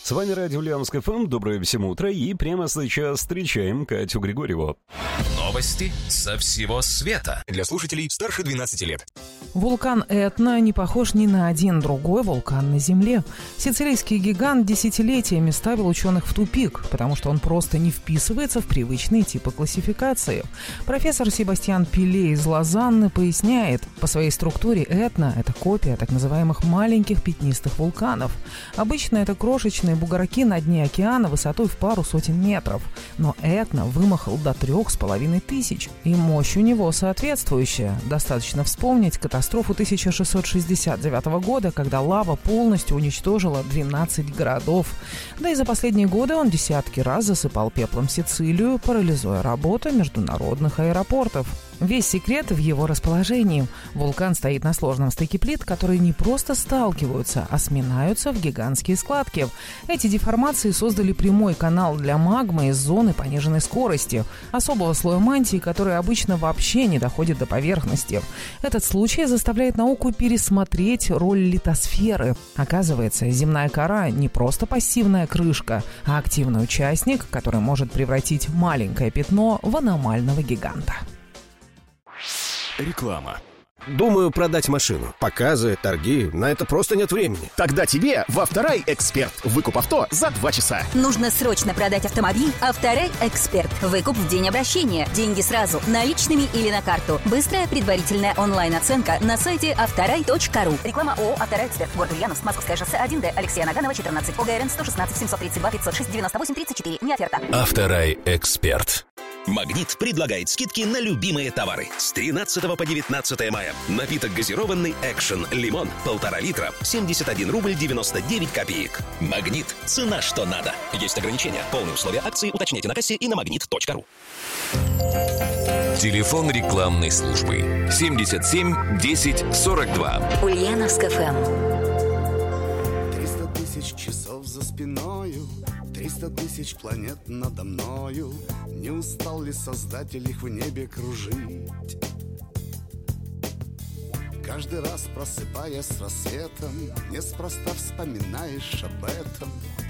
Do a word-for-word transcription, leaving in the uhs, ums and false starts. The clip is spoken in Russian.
С вами радио Ульяновск эф эм. Доброе всем утро. И прямо сейчас встречаем Катю Григорьеву. Новости со всего света. Для слушателей старше двенадцати лет. Вулкан Этна не похож ни на один другой вулкан на Земле. Сицилийский гигант десятилетиями ставил ученых в тупик, потому что он просто не вписывается в привычные типы классификации. Профессор Себастьян Пиле из Лозанны поясняет, по своей структуре Этна – это копия так называемых маленьких пятнистых вулканов. Обычно это крошечные бугорки на дне океана высотой в пару сотен метров. Но Этна вымахал до трех с половиной тысяч. И мощь у него соответствующая. Достаточно вспомнить катастрофу тысяча шестьсот шестьдесят девятого года, когда лава полностью уничтожила двенадцать городов. Да и за последние годы он десятки раз засыпал пеплом Сицилию, парализуя работу международных аэропортов. Весь секрет в его расположении. Вулкан стоит на сложном стыке плит, которые не просто сталкиваются, а сминаются в гигантские складки. Эти деформации создали прямой канал для магмы из зоны пониженной скорости, особого слоя мантии, который обычно вообще не доходит до поверхности. Этот случай заставляет науку пересмотреть роль литосферы. Оказывается, земная кора не просто пассивная крышка, а активный участник, который может превратить маленькое пятно в аномального гиганта. Реклама. Думаю продать машину. Показы, торги, на это просто нет времени. Тогда тебе в Авторай Эксперт. Выкуп авто за два часа. Нужно срочно продать автомобиль. Авторай Эксперт. Выкуп в день обращения. Деньги сразу, наличными или на карту. Быстрая предварительная онлайн-оценка на сайте авторай точка ру. Реклама ООО «Авторай Эксперт». Город Ульяновск, Московское шоссе один Д. Алексея Наганова, четырнадцать. ОГРН сто шестнадцать семьсот тридцать два пятьсот шесть девяносто восемь тридцать четыре. Не оферта. Авторай Эксперт. «Магнит» предлагает скидки на любимые товары. С тринадцатого по девятнадцатое мая. Напиток газированный «Экшен Лимон» полтора литра, семьдесят один рубль девяносто девять копеек. «Магнит» – цена что надо. Есть ограничения. Полные условия акции уточняйте на кассе и на магнит точка ру. Телефон рекламной службы семьдесят семь десять сорок два. Ульяновск эф эм. Триста тысяч часов за спиною, триста тысяч планет надо мною. Не устал ли Создатель их в небе кружить? Каждый раз, просыпаясь с рассветом, неспроста вспоминаешь об этом.